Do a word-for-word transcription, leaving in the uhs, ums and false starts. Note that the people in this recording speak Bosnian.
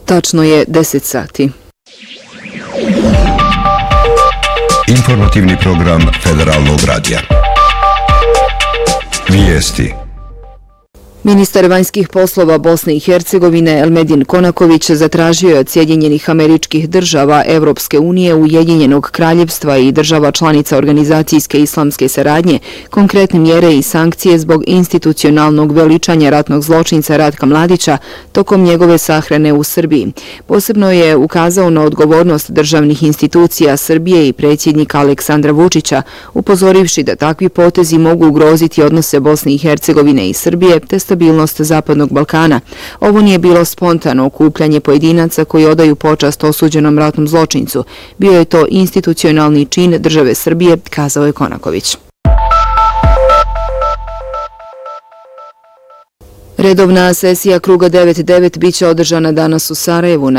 Tačno je deset sati. Informativni program Federalnog radija. Vijesti. Ministar vanjskih poslova Bosne i Hercegovine Elmedin Konaković zatražio je od Sjedinjenih Američkih Država, Evropske unije, Ujedinjenog Kraljevstva i država članica Organizacijske islamske saradnje konkretne mjere i sankcije zbog institucionalnog veličanja ratnog zločinca Ratka Mladića tokom njegove sahrane u Srbiji. Posebno je ukazao na odgovornost državnih institucija Srbije i predsjednika Aleksandra Vučića, upozorivši da takvi potezi mogu ugroziti odnose Bosne i Hercegovine i Srbije te stabilnost Zapadnog Balkana. Ovo nije bilo spontano okupljanje pojedinaca koji odaju počast osuđenom ratnom zločincu. Bio je to institucionalni čin države Srbije, kazao je Konaković. Redovna sesija kruga devet devet biće održana danas u Sarajevu.